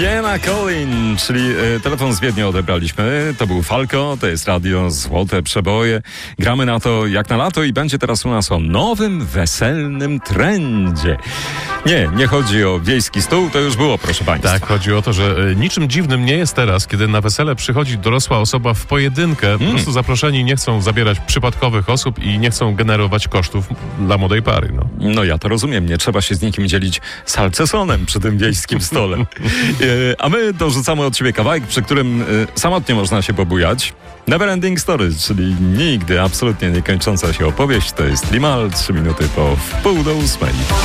Fiona Collin, czyli telefon z Wiednia odebraliśmy. To był Falco, to jest radio Złote Przeboje. Gramy na to jak na lato i będzie teraz u nas o nowym, weselnym trendzie. Nie chodzi o wiejski stół, to już było, proszę państwa. Tak, chodzi o to, że niczym dziwnym nie jest teraz, kiedy na wesele przychodzi dorosła osoba w pojedynkę. Po prostu zaproszeni nie chcą zabierać przypadkowych osób i nie chcą generować kosztów dla młodej pary. No ja to rozumiem, nie trzeba się z nikim dzielić salcesonem przy tym wiejskim stole. A my dorzucamy od siebie kawałek, przy którym samotnie można się pobujać. Never Ending Story, czyli nigdy absolutnie niekończąca się opowieść. To jest Limahl, 3 minuty po 7:30.